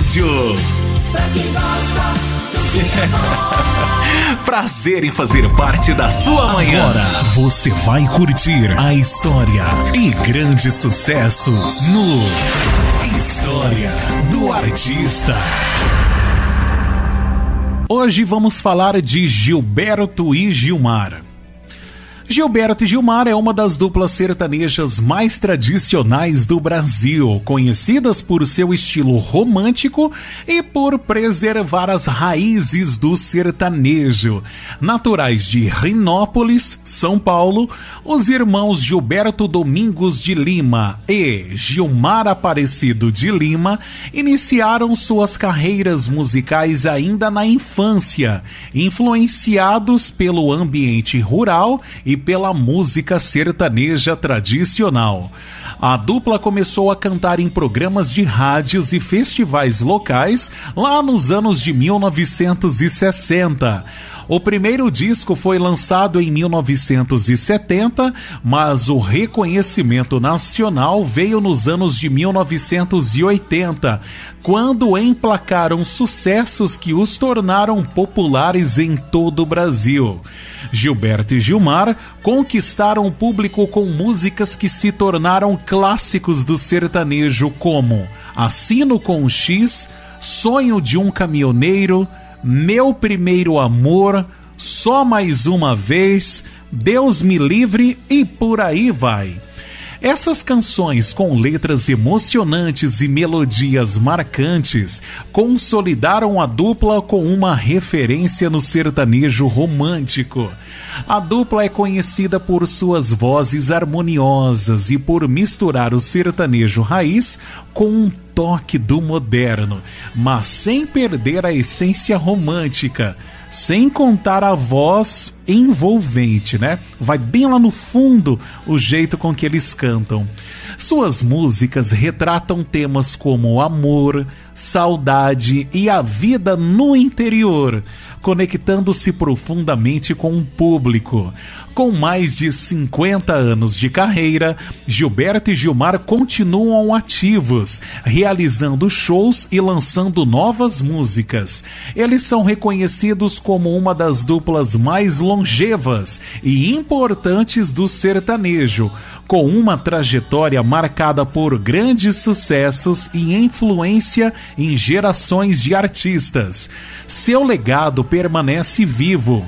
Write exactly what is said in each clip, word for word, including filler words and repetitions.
rádio. Pra quem gosta do Prazer em fazer parte da sua manhã. Agora você vai curtir a história e grandes sucessos no História do Artista. Hoje vamos falar de Gilberto e Gilmar. Gilberto e Gilmar é uma das duplas sertanejas mais tradicionais do Brasil, conhecidas por seu estilo romântico e por preservar as raízes do sertanejo. Naturais de Rinópolis, São Paulo, os irmãos Gilberto Domingos de Lima e Gilmar Aparecido de Lima iniciaram suas carreiras musicais ainda na infância, influenciados pelo ambiente rural e pela música sertaneja tradicional. A dupla começou a cantar em programas de rádios e festivais locais lá nos anos de mil novecentos e sessenta. O primeiro disco foi lançado em mil novecentos e setenta, mas o reconhecimento nacional veio nos anos de mil novecentos e oitenta, quando emplacaram sucessos que os tornaram populares em todo o Brasil. Gilberto e Gilmar conquistaram o público com músicas que se tornaram clássicos do sertanejo, como Assino com um X, Sonho de um Caminhoneiro, Meu Primeiro Amor, Só Mais Uma Vez, Deus Me Livre e por aí vai. Essas canções com letras emocionantes e melodias marcantes consolidaram a dupla com uma referência no sertanejo romântico. A dupla é conhecida por suas vozes harmoniosas e por misturar o sertanejo raiz com um toque do moderno, mas sem perder a essência romântica. Sem contar a voz envolvente, né? Vai bem lá no fundo o jeito com que eles cantam. Suas músicas retratam temas como amor, saudade e a vida no interior, conectando-se profundamente com o público. Com mais de cinquenta anos de carreira, Gilberto e Gilmar continuam ativos, realizando shows e lançando novas músicas. Eles são reconhecidos como uma das duplas mais longevas e importantes do sertanejo, com uma trajetória marcada por grandes sucessos e influência em gerações de artistas. Seu legado permanece vivo,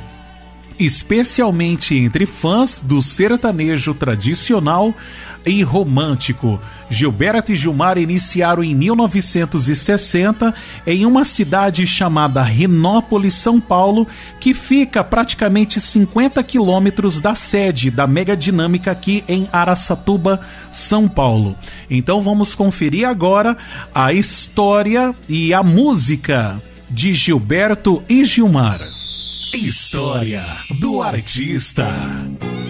especialmente entre fãs do sertanejo tradicional e romântico. Gilberto e Gilmar iniciaram em mil novecentos e sessenta em uma cidade chamada Rinópolis, São Paulo, que fica a praticamente cinquenta quilômetros da sede da Mega Dinâmica aqui em Araçatuba, São Paulo. Então vamos conferir agora a história e a música de Gilberto e Gilmar. História do Artista.